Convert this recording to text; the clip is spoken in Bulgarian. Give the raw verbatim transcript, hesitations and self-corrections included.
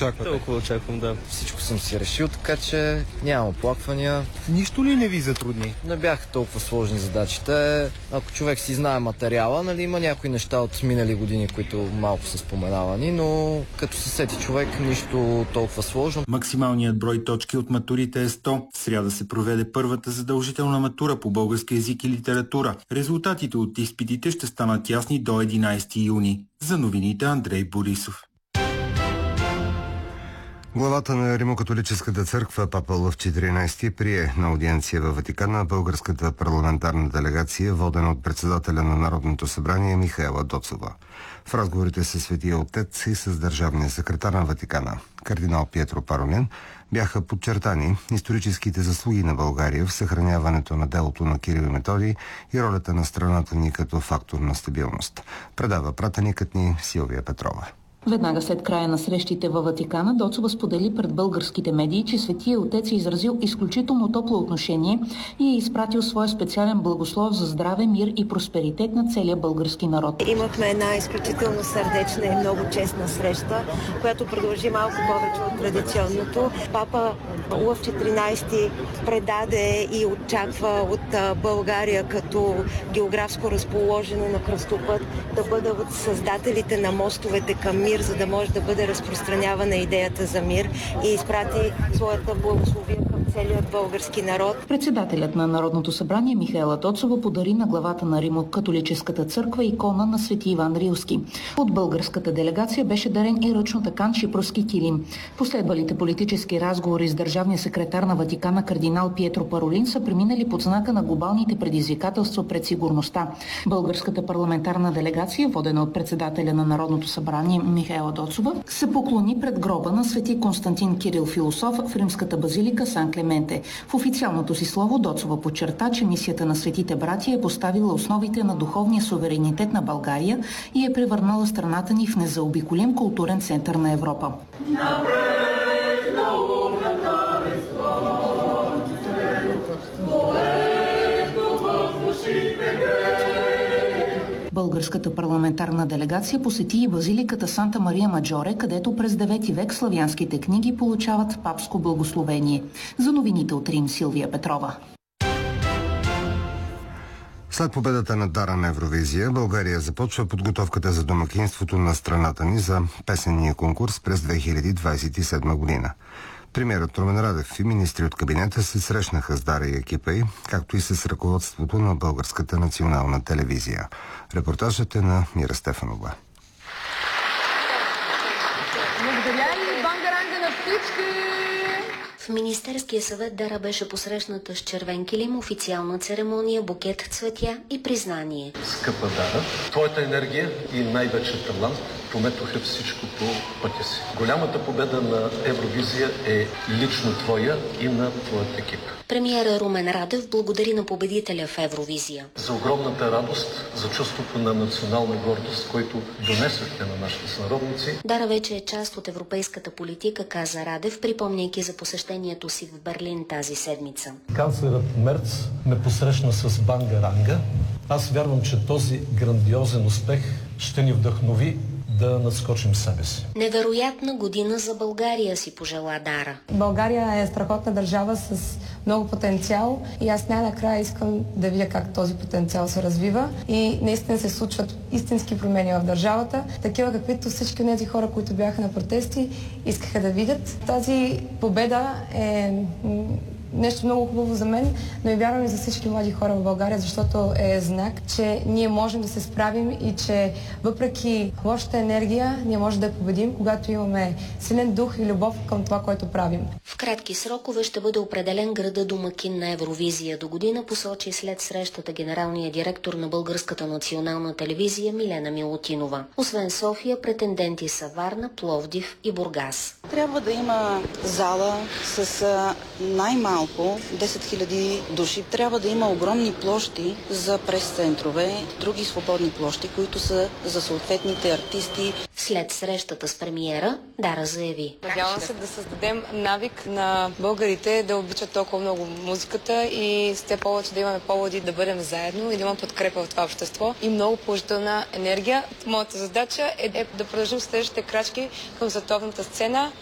очаквате? Толкова очаквам, да. Всичко съм си решил, така че няма оплаквания. Нищо ли не ви затрудни? Не бяха толкова сложни задачите. Ако човек си знае материала, нали, има някои неща от минали години, които малко са споменавани, но като се сети човек, нищо толкова сложно. Максималният брой точки от матурите е сто. В сряда се проведе първата задължителна матура по български език и литература. Резултатите от изпитите ще станат ясни до единайсети юни. За новините Андрей Борисов. Главата на Римокатолическата църква папа Лъв четиринайсети прие на аудиенция във Ватикана българската парламентарна делегация, водена от председателя на Народното събрание Михаела Доцова. В разговорите с Светия Отец и с държавния секретар на Ватикана, кардинал Пиетро Паролин, бяха подчертани историческите заслуги на България в съхраняването на делото на Кирил и Методий и ролята на страната ни като фактор на стабилност. Предава пратеникът ни Силвия Петрова. Веднага след края на срещите във Ватикана, Доцова сподели пред българските медии, че Светия Отец е изразил изключително топло отношение и е изпратил своя специален благослов за здраве, мир и просперитет на целия български народ. Имахме една изключително сърдечна и много честна среща, която продължи малко повече от традиционното. Папа Лъв четиринайсети предаде и очаква от България като географско разположено на кръстопът да бъде от създателите на мостовете към мир, за да може да бъде разпространявана идеята за мир и изпрати своята благословия към целият български народ. Председателят на Народното събрание Михаела Доцова подари на главата на Римо-католическата църква икона на Свети Иван Рилски. От българската делегация беше дарен и ръчно такан шипърски килим. Последвалите политически разговори с държавния секретар на Ватикана кардинал Пиетро Паролин са преминали под знака на глобалните предизвикателства пред сигурността. Българската парламентарна делегация, водена от председателя на Народното събрание Михаела Доцова, се поклони пред гроба на свети Константин Кирил Философ в римската базилика Сан Клементе. В официалното си слово Доцова подчерта, че мисията на светите братия е поставила основите на духовния суверенитет на България и е превърнала страната ни в незаобиколим културен център на Европа. Българската парламентарна делегация посети и базиликата Санта Мария Маджоре, където през девети век славянските книги получават папско благословение. За новините от Рим, Силвия Петрова. След победата на Дара на Евровизия, България започва подготовката за домакинството на страната ни за песенния конкурс през две хиляди двадесет и седма година. Премиерът Румен Радев и министри от кабинета се срещнаха с Дара и екипа й, както и с ръководството на Българската национална телевизия. Репортажът е на Мира Стефанова. Благодаря и бангаранга на всички! В Министерския съвет Дара беше посрещната с червен килим, официална церемония, букет цветя и признание. Скъпа Дара, твоята енергия и най-вече талант пометоха всичко по пътя си. Голямата победа на Евровизия е лично твоя и на твоят екип. Премиера Румен Радев благодари на победителя в Евровизия. За огромната радост, за чувството на национална гордост, който донесохте на нашите сънародници. Дара вече е част от европейската политика, каза Радев, припомняйки за посещението си в Берлин тази седмица. Канцлерът Мерц ме посрещна с бангаранга. Аз вярвам, че този грандиозен успех ще ни вдъхнови да надскочим себе си. Невероятна година за България, си пожела Дара. България е страхотна държава с много потенциал и аз най-накрая искам да видя как този потенциал се развива и наистина се случват истински промени в държавата, такива каквито всички тези хора, които бяха на протести, искаха да видят. Тази победа е нещо много хубаво за мен, но и вярвам и за всички млади хора в България, защото е знак, че ние можем да се справим и че въпреки лошата енергия, ние можем да я победим, когато имаме силен дух и любов към това, което правим. В кратки срокове ще бъде определен града домакин на Евровизия. До година посочи след срещата генералния директор на Българската национална телевизия Милена Милутинова. Освен София, претенденти са Варна, Пловдив и Бургас. Трябва да има зала с най-малко десет хиляди души. Трябва да има огромни площи за прес-центрове, други свободни площи, които са за съответните артисти. След срещата с премиера, Дара заяви: надявам се да създадем навик на българите да обичат толкова много музиката и с те повече да имаме поводи да бъдем заедно и да имаме подкрепа в това общество и много положителна енергия. Моята задача е да продължим следващите крачки към световната сцена